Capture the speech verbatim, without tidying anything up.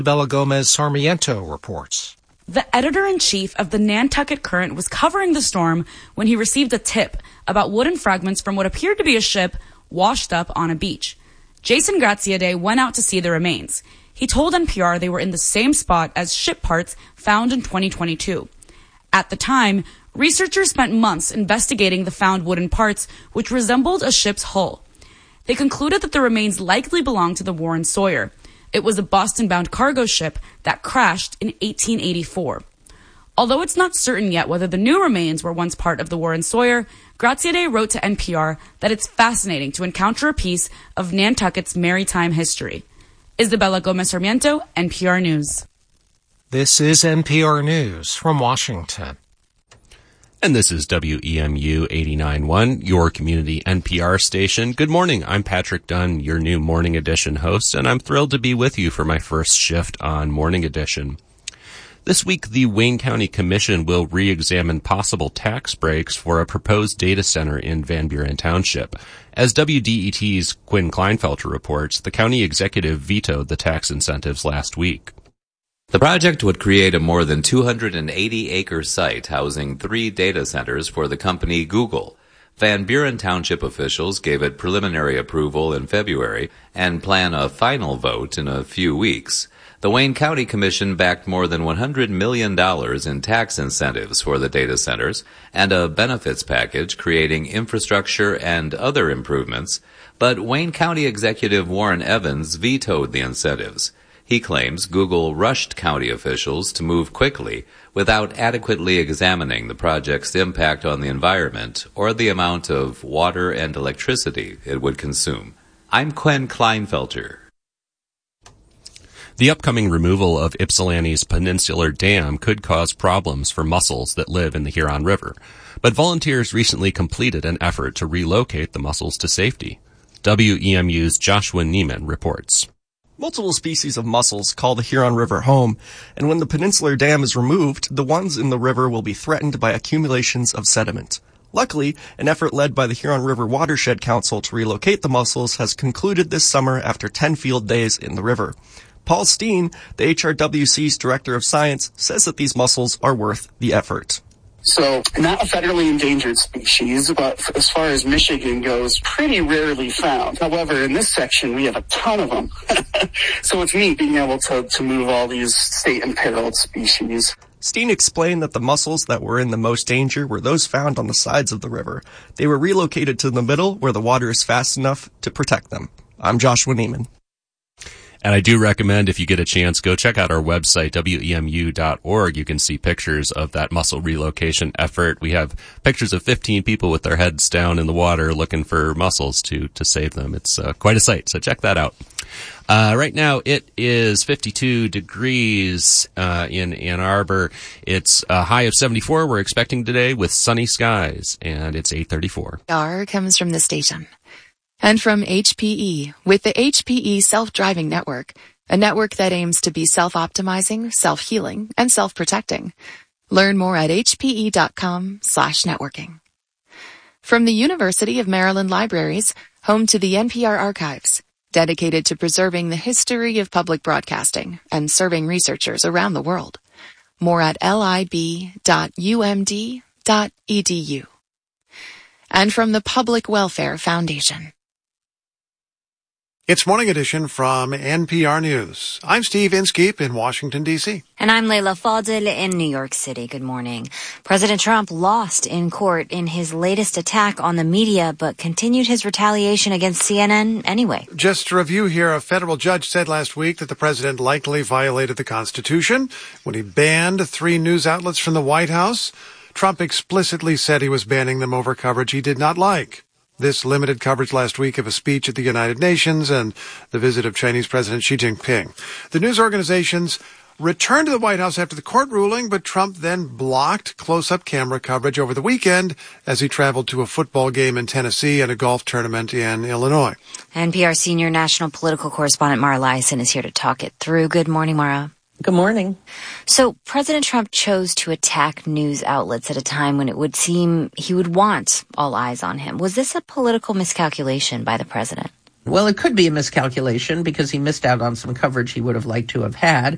Isabella Gomez Sarmiento reports. The editor-in-chief of the Nantucket Current was covering the storm when he received a tip about wooden fragments from what appeared to be a ship washed up on a beach. Jason Graziadei went out to see the remains. He told N P R they were in the same spot as ship parts found in twenty twenty-two. At the time, researchers spent months investigating the found wooden parts, which resembled a ship's hull. They concluded that the remains likely belonged to the Warren Sawyer. It was a Boston-bound cargo ship that crashed in eighteen eighty-four. Although it's not certain yet whether the new remains were once part of the Warren Sawyer, Graziadei wrote to N P R that it's fascinating to encounter a piece of Nantucket's maritime history. Isabella Gomez Sarmiento, N P R News. This is N P R News from Washington. And this is W E M U eighty-nine point one, your community N P R station. Good morning. I'm Patrick Dunn, your new Morning Edition host, and I'm thrilled to be with you for my first shift on Morning Edition. This week, the Wayne County Commission will re-examine possible tax breaks for a proposed data center in Van Buren Township. As W D E T's Quinn Kleinfelter reports, the county executive vetoed the tax incentives last week. The project would create a more than two hundred eighty acre site housing three data centers for the company Google. Van Buren Township officials gave it preliminary approval in February and plan a final vote in a few weeks. The Wayne County Commission backed more than one hundred million dollars in tax incentives for the data centers and a benefits package creating infrastructure and other improvements, but Wayne County Executive Warren Evans vetoed the incentives. He claims Google rushed county officials to move quickly without adequately examining the project's impact on the environment or the amount of water and electricity it would consume. I'm Quinn Kleinfelter. The upcoming removal of Ypsilanti's Peninsular Dam could cause problems for mussels that live in the Huron River, but volunteers recently completed an effort to relocate the mussels to safety. W E M U's Joshua Neiman reports. Multiple species of mussels call the Huron River home, and when the Peninsular Dam is removed, the ones in the river will be threatened by accumulations of sediment. Luckily, an effort led by the Huron River Watershed Council to relocate the mussels has concluded this summer after ten field days in the river. Paul Steen, the H R W C's Director of Science, says that these mussels are worth the effort. So, not a federally endangered species, but as far as Michigan goes, pretty rarely found. However, in this section, we have a ton of them. So it's neat being able to, to move all these state imperiled species. Steen explained that the mussels that were in the most danger were those found on the sides of the river. They were relocated to the middle where the water is fast enough to protect them. I'm Joshua Neiman. And I do recommend, if you get a chance, go check out our website, W E M U dot org. You can see pictures of that mussel relocation effort. We have pictures of fifteen people with their heads down in the water looking for mussels to, to save them. It's uh, quite a sight, so check that out. Uh, right now it is fifty-two degrees uh, in Ann Arbor. It's a high of seventy-four we're expecting today with sunny skies, and it's eight thirty-four. R comes from the station. And from H P E, with the H P E Self-Driving Network, a network that aims to be self-optimizing, self-healing, and self-protecting. Learn more at H P E dot com slash networking. From the University of Maryland Libraries, home to the N P R Archives, dedicated to preserving the history of public broadcasting and serving researchers around the world. More at lib dot u m d dot e d u. And from the Public Welfare Foundation. It's Morning Edition from N P R News. I'm Steve Inskeep in Washington, D C And I'm Leila Fadel in New York City. Good morning. President Trump lost in court in his latest attack on the media, but continued his retaliation against C N N anyway. Just to review here, a federal judge said last week that the president likely violated the Constitution when he banned three news outlets from the White House. Trump explicitly said he was banning them over coverage he did not like. This limited coverage last week of a speech at the United Nations and the visit of Chinese President Xi Jinping. The news organizations returned to the White House after the court ruling, but Trump then blocked close-up camera coverage over the weekend as he traveled to a football game in Tennessee and a golf tournament in Illinois. N P R senior national political correspondent Mara Liasson is here to talk it through. Good morning, Mara. Good morning. So President Trump chose to attack news outlets at a time when it would seem he would want all eyes on him. Was this a political miscalculation by the president? Well, it could be a miscalculation because he missed out on some coverage he would have liked to have had.